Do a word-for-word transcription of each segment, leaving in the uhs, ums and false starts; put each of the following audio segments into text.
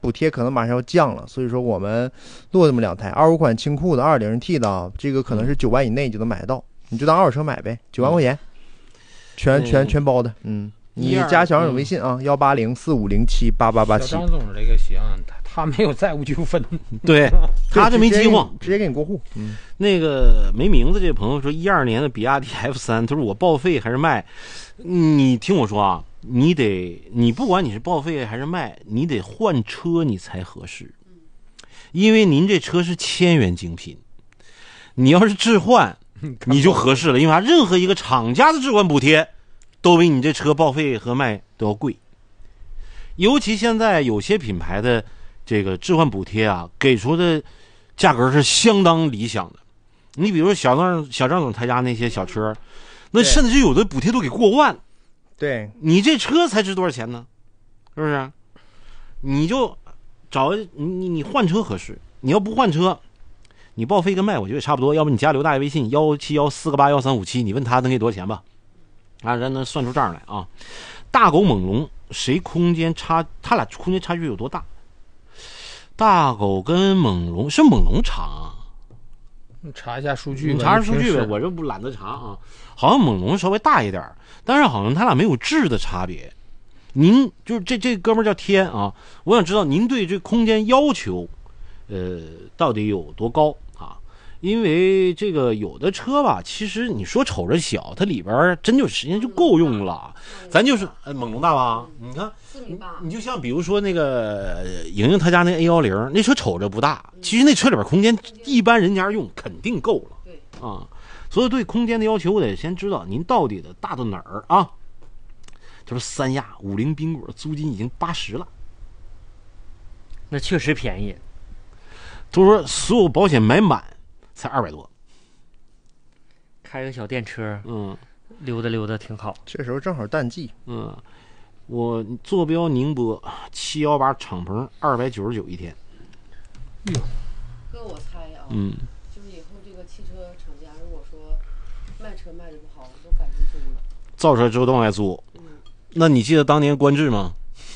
补贴可能马上要降了，所以说我们落这么两台二五款清库的二点零 T 的啊，这个可能是九万以内就能买得到，你就当二手车买呗，九万块钱，全全全包的，嗯。你加小张总微信啊，幺八零四五零七八八八七。 小张总这个行，他他没有债务纠纷， 对他这没饥荒， 直接给你过户。嗯， 那个没名字这位朋友说，一二年的比亚迪 F 三，他说我报废还是卖？你听我说啊，你得你不管你是报废还是卖，你得换车你才合适，因为您这车是千元精品，你要是置换你就合适了，因为啥？任何一个厂家的置换补贴都比你这车报废和卖都要贵，尤其现在有些品牌的这个置换补贴啊，给出的价格是相当理想的。你比如说小张小张总他家那些小车，那甚至有的补贴都给过万。 对， 你这车才值多少钱呢？是不是？你就找你你你换车合适，你要不换车，你报废跟卖我觉得也差不多。要不你加刘大爷微信幺七幺四个八幺三五七，你问他能给多少钱吧？啊，人能算出账来啊！大狗猛龙谁空间差？他俩空间差距有多大？大狗跟猛龙是猛龙长啊？ 你查一下数据吧， 你查查数据呗，我这不懒得查啊。好像猛龙稍微大一点，但是好像他俩没有质的差别。您就是这这哥们儿叫天啊，我想知道您对这空间要求，呃，到底有多高？因为这个有的车吧，其实你说瞅着小，它里边真就时间就够用了。咱就是呃猛龙大吧，你看，你你就像比如说那个莹莹他家那 A 一零，那车瞅着不大，其实那车里边空间一般人家用肯定够了。对啊，所以对空间的要求，我得先知道您到底的大到哪儿啊？就是三亚五菱宾果租金已经八十了， 那确实便宜。 都说所有保险买满。才二百多， 开个小电车， 嗯， 溜达溜达挺好。 这时候正好淡季， 嗯，我坐标宁波七幺八敞篷二百九十九一天。 哟，哥，我猜啊， 嗯， 就是以后这个汽车厂家如果说卖车卖的不好，都改成租了， 造出来之后都往外租。嗯，那你记得当年观致吗？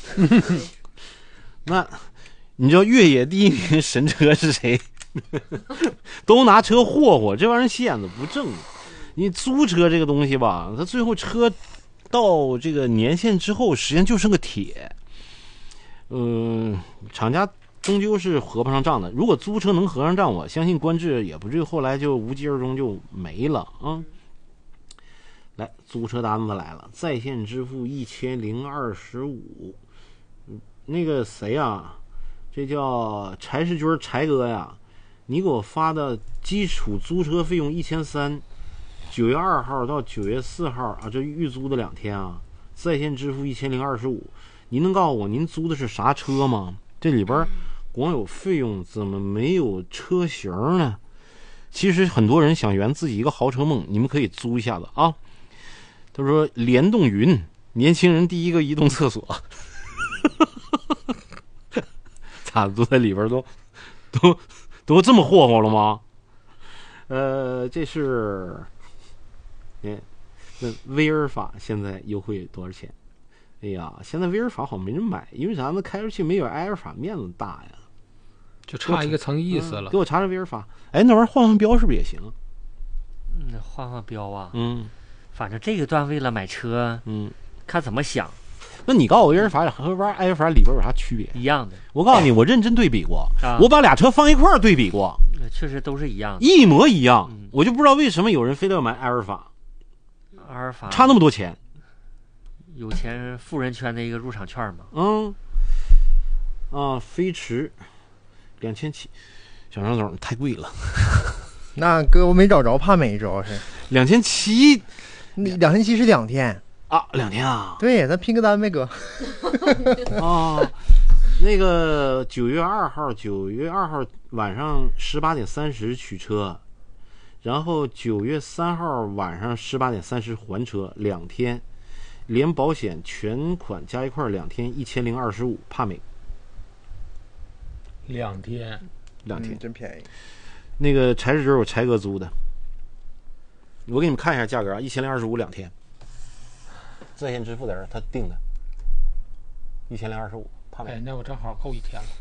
那你知道越野第一名神车是谁？都拿车霍霍，这玩意儿线子不正。你租车这个东西吧，它最后车到这个年限之后，实际上就剩个铁。嗯、呃，厂家终究是合不上账的。如果租车能合上账，我相信观致也不至于后来就无疾而终就没了啊。来，租车单子来了，在线支付一千零二十五。那个谁啊，这叫柴世军柴哥呀。你给我发的基础租车费用一千三，九月二号到九月四号啊，这预租的两天啊，在线支付一千零二十五。您能告诉我您租的是啥车吗？这里边光有费用，怎么没有车型呢？其实很多人想圆自己一个豪车梦，你们可以租一下子啊。他说联动云，年轻人第一个移动厕所，咋都在里边都都。都这么霍霍了吗？呃，这是，哎，那威尔法现在优惠多少钱？哎呀，现在威尔法好像没人买，因为啥呢？开出去没有埃尔法面子大呀， 就差一个层意思了。 嗯、给我查查威尔法，哎，那玩意儿换换标是不是也行？ 嗯，换换标啊， 嗯， 反正这个段为了买车， 嗯， 看怎么想。 那你告诉我威尔法和玩埃尔法里边有啥区别？ 一样的。 我告诉你，我认真对比过， 啊、 我把俩车放一块儿对比过， 确实都是一样的， 一模一样。 嗯、 我就不知道为什么有人非得要买埃尔法， 埃尔法差那么多钱。 有钱富人圈的一个入场券嘛。 嗯。啊，飞驰两千七，小张总太贵了。 那哥我没找着，怕没主要是两千七， 两千七是两天。 啊，两天啊！ 对，咱拼个单呗，哥。 啊，那个九月二号，九月二号晚上十八点三十取车，然后九月三号晚上十八点三十还车，两天，连保险全款加一块两天一千零二十五，帕美。 两天， 两天、 嗯、真便宜。 那个柴世军我柴哥租的，我给你们看一下价格啊，一千零二十五两天。在线支付的人他定的一千零二十五，怕没？ 哎，那我正好够一天了。